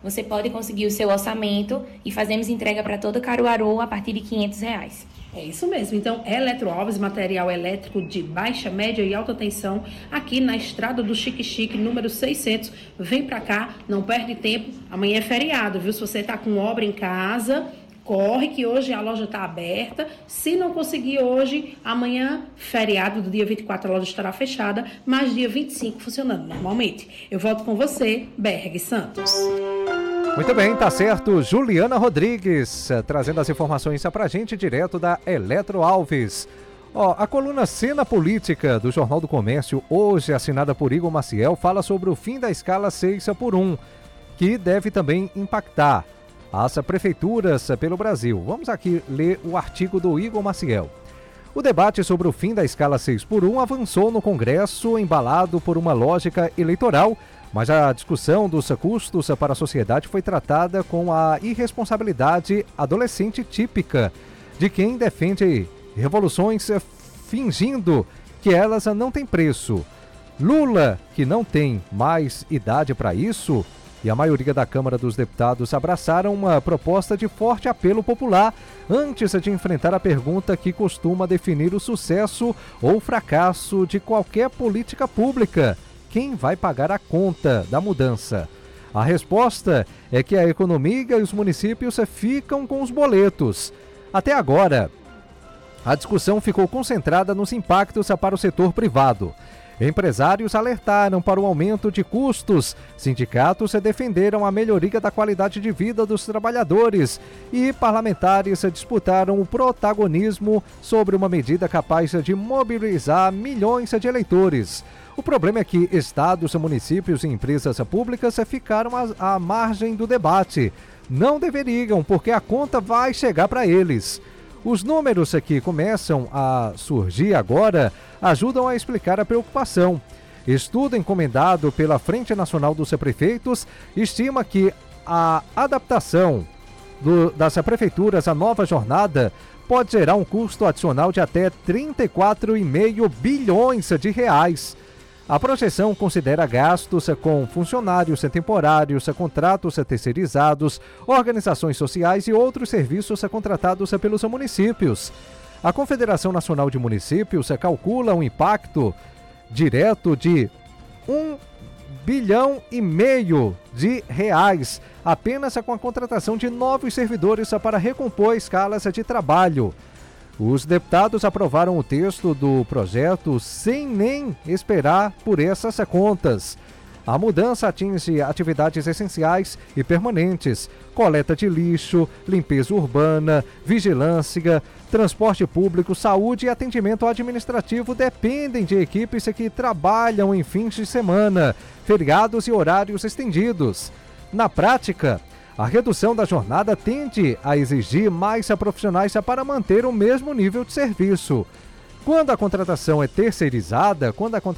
você pode conseguir o seu orçamento e fazemos entrega para todo Caruaru a partir de R$500. É isso mesmo. Então, Eletroalves, material elétrico de baixa, média e alta tensão, aqui na Estrada do Chique Chique, número 600. Vem pra cá, não perde tempo. Amanhã é feriado, viu? Se você tá com obra em casa, corre que hoje a loja está aberta. Se não conseguir hoje, amanhã, feriado do dia 24, a loja estará fechada, mas dia 25 funcionando normalmente. Eu volto com você, Berg Santos. Muito bem, tá certo. Juliana Rodrigues, trazendo as informações pra gente direto da Eletroalves. A coluna Cena Política do Jornal do Comércio, hoje assinada por Igor Maciel, fala sobre o fim da escala 6x1, que deve também impactar as prefeituras pelo Brasil. Vamos aqui ler o artigo do Igor Maciel. O debate sobre o fim da escala 6x1 avançou no Congresso, embalado por uma lógica eleitoral, mas a discussão dos custos para a sociedade foi tratada com a irresponsabilidade adolescente típica de quem defende revoluções fingindo que elas não têm preço. Lula, que não tem mais idade para isso, e a maioria da Câmara dos Deputados abraçaram uma proposta de forte apelo popular antes de enfrentar a pergunta que costuma definir o sucesso ou fracasso de qualquer política pública: quem vai pagar a conta da mudança? A resposta é que a economia e os municípios ficam com os boletos. Até agora, a discussão ficou concentrada nos impactos para o setor privado. Empresários alertaram para o aumento de custos, sindicatos defenderam a melhoria da qualidade de vida dos trabalhadores e parlamentares disputaram o protagonismo sobre uma medida capaz de mobilizar milhões de eleitores. O problema é que estados, municípios e empresas públicas ficaram à margem do debate. Não deveriam, porque a conta vai chegar para eles. Os números que começam a surgir agora ajudam a explicar a preocupação. Estudo encomendado pela Frente Nacional dos Prefeitos estima que a adaptação das prefeituras à nova jornada pode gerar um custo adicional de até 34,5 bilhões de reais. A projeção considera gastos com funcionários temporários, contratos terceirizados, organizações sociais e outros serviços contratados pelos municípios. A Confederação Nacional de Municípios calcula um impacto direto de 1,5 bilhão de reais apenas com a contratação de novos servidores para recompor escalas de trabalho. Os deputados aprovaram o texto do projeto sem nem esperar por essas contas. A mudança atinge atividades essenciais e permanentes: coleta de lixo, limpeza urbana, vigilância, transporte público, saúde e atendimento administrativo dependem de equipes que trabalham em fins de semana, feriados e horários estendidos. Na prática, a redução da jornada tende a exigir mais profissionais para manter o mesmo nível de serviço. Quando a contratação é terceirizada,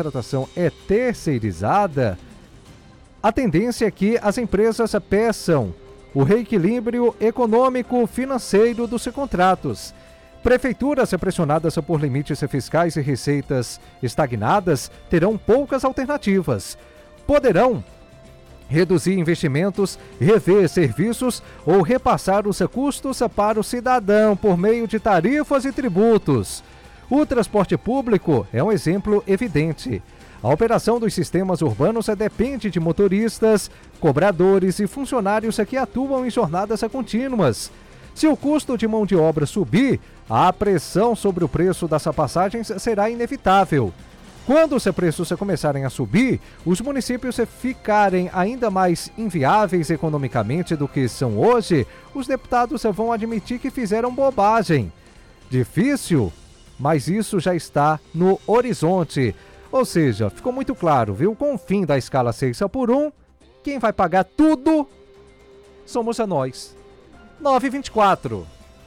a tendência é que as empresas peçam o reequilíbrio econômico-financeiro dos contratos. Prefeituras pressionadas por limites fiscais e receitas estagnadas terão poucas alternativas. Poderão reduzir investimentos, rever serviços ou repassar os custos para o cidadão por meio de tarifas e tributos. O transporte público é um exemplo evidente. A operação dos sistemas urbanos depende de motoristas, cobradores e funcionários que atuam em jornadas contínuas. Se o custo de mão de obra subir, a pressão sobre o preço das passagens será inevitável. Quando os preços começarem a subir, os municípios ficarem ainda mais inviáveis economicamente do que são hoje, os deputados vão admitir que fizeram bobagem. Difícil, mas isso já está no horizonte. Ou seja, ficou muito claro, viu? Com o fim da escala 6x1, quem vai pagar tudo somos nós. 9h24.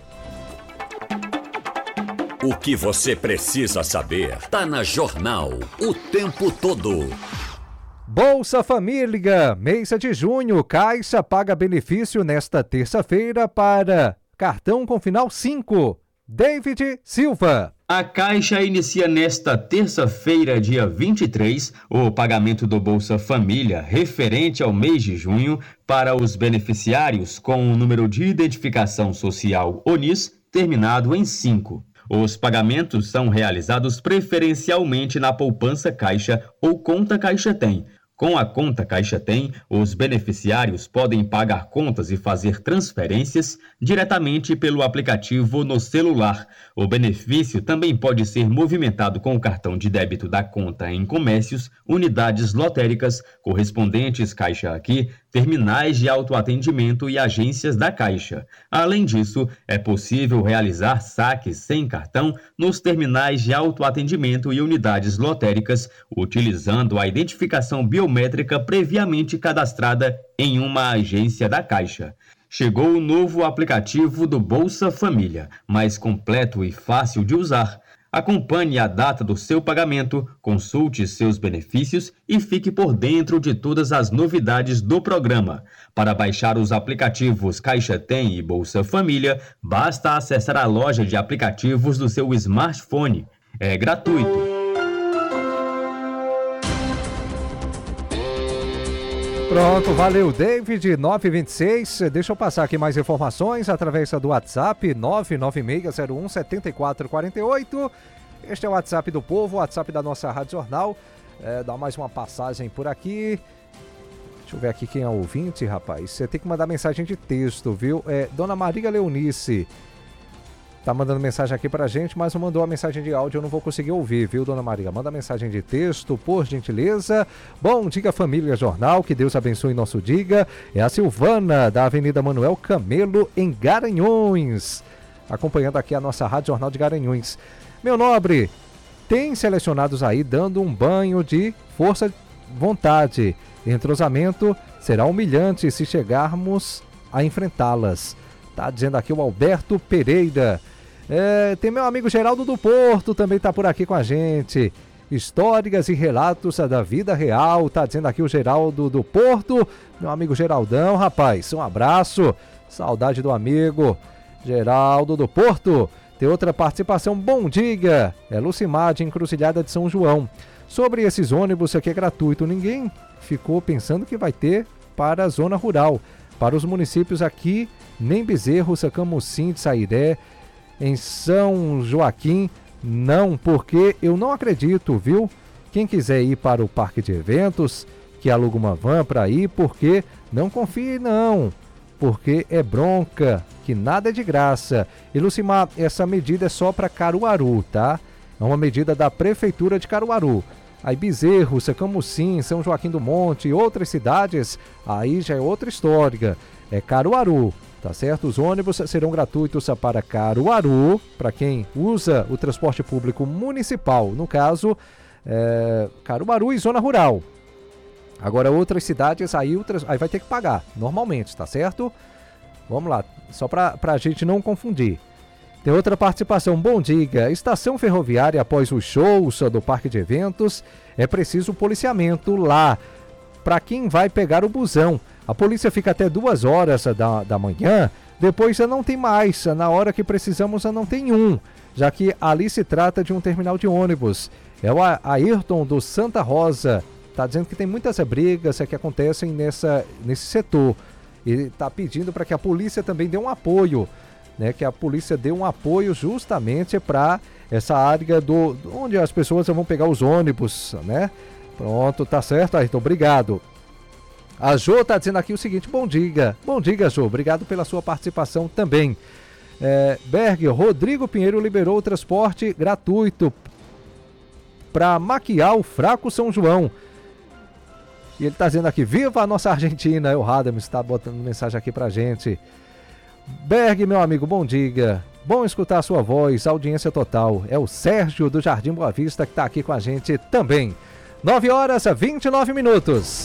O que você precisa saber tá na Jornal o tempo todo. Bolsa Família, mês de junho, Caixa paga benefício nesta terça-feira para cartão com final 5. David Silva. A Caixa inicia nesta terça-feira, dia 23, o pagamento do Bolsa Família referente ao mês de junho para os beneficiários com o número de identificação social ONIS terminado em 5. Os pagamentos são realizados preferencialmente na poupança Caixa ou conta Caixa Tem. Com a conta Caixa Tem, os beneficiários podem pagar contas e fazer transferências diretamente pelo aplicativo no celular. O benefício também pode ser movimentado com o cartão de débito da conta em comércios, unidades lotéricas, correspondentes Caixa Aqui, terminais de autoatendimento e agências da Caixa. Além disso, é possível realizar saques sem cartão nos terminais de autoatendimento e unidades lotéricas, utilizando a identificação biométrica previamente cadastrada em uma agência da Caixa. Chegou o novo aplicativo do Bolsa Família, mais completo e fácil de usar. Acompanhe a data do seu pagamento, consulte seus benefícios e fique por dentro de todas as novidades do programa. Para baixar os aplicativos Caixa Tem e Bolsa Família, basta acessar a loja de aplicativos do seu smartphone. É gratuito. Pronto, valeu, David, 926. Deixa eu passar aqui mais informações através do WhatsApp, 996017448. Este é o WhatsApp do povo, o WhatsApp da nossa Rádio Jornal. Dá mais uma passagem por aqui. Deixa eu ver aqui quem é o ouvinte, rapaz. Você tem que mandar mensagem de texto, viu? Dona Maria Leonice tá mandando mensagem aqui pra gente, mas não mandou a mensagem de áudio, eu não vou conseguir ouvir, viu, Dona Maria? Manda mensagem de texto, por gentileza. Bom dia, família Jornal, que Deus abençoe nosso dia. É a Silvana, da Avenida Manuel Camelo, em Garanhuns, acompanhando aqui a nossa Rádio Jornal de Garanhuns. Meu nobre, tem selecionados aí dando um banho de força, vontade. Entrosamento será humilhante se chegarmos a enfrentá-las. Tá dizendo aqui o Alberto Pereira. Tem meu amigo Geraldo do Porto, também tá por aqui com a gente. Histórias e relatos da vida real, tá dizendo aqui o Geraldo do Porto. Meu amigo Geraldão, rapaz, um abraço. Saudade do amigo Geraldo do Porto. Tem outra participação, bom dia. É Lucimar de Encruzilhada de São João. Sobre esses ônibus aqui é gratuito, ninguém ficou pensando que vai ter para a zona rural. Para os municípios aqui, nem Bezerro, Sacamucim de Sairé, em São Joaquim, não, porque eu não acredito, viu? Quem quiser ir para o parque de eventos, que aluga uma van para ir, porque não confie não, porque é bronca, que nada é de graça. E Lucimar, essa medida é só para Caruaru, tá? É uma medida da Prefeitura de Caruaru. Aí Bezerro, Sacamucim, São Joaquim do Monte e outras cidades, aí já é outra história. É Caruaru, tá certo? Os ônibus serão gratuitos para Caruaru, para quem usa o transporte público municipal, no caso, Caruaru e zona rural. Agora outras cidades, aí vai ter que pagar, normalmente, tá certo? Vamos lá, só para a gente não confundir. Tem outra participação, bom dia. Estação ferroviária após os shows do parque de eventos, é preciso policiamento lá, para quem vai pegar o busão. A polícia fica até 2 horas da manhã, depois já não tem mais, na hora que precisamos já não tem já que ali se trata de um terminal de ônibus. É o Ayrton do Santa Rosa, está dizendo que tem muitas brigas que acontecem nesse setor. E está pedindo para que a polícia também dê um apoio, né, que a polícia dê um apoio justamente para essa área onde as pessoas vão pegar os ônibus, né? Pronto, tá certo, Ayrton, obrigado. A Jô tá dizendo aqui o seguinte, bom dia, Jô, obrigado pela sua participação também. Berg, Rodrigo Pinheiro liberou o transporte gratuito para maquiar o Fraco São João. E ele tá dizendo aqui, viva a nossa Argentina, o Radams está botando mensagem aqui pra gente. Berg, meu amigo, bom dia. Bom escutar a sua voz, audiência total. É o Sérgio do Jardim Boa Vista que está aqui com a gente também. 9h29.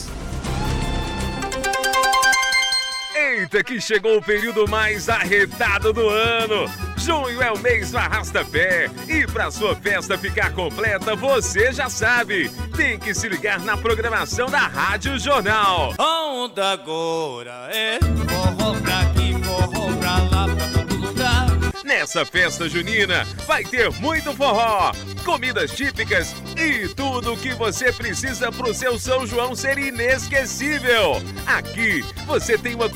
Eita, que chegou o período mais arretado do ano. Junho é o mês do Arrasta-Pé. E para sua festa ficar completa, você já sabe. Tem que se ligar na programação da Rádio Jornal. Onda agora é forró pra aqui, forró pra lá, pra todo lugar. Nessa festa junina vai ter muito forró, comidas típicas e tudo o que você precisa pro seu São João ser inesquecível. Aqui você tem uma